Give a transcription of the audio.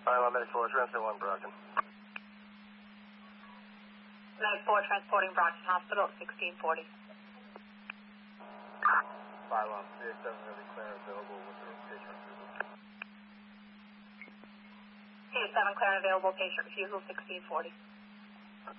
Pylon Medic 4, Transit 1, Brockton. Medic 4, transporting Brockton Hospital, 1640. Pylon, CA7 really clear available with the patient refusal. CA7 clear and available, patient refusal, 1640.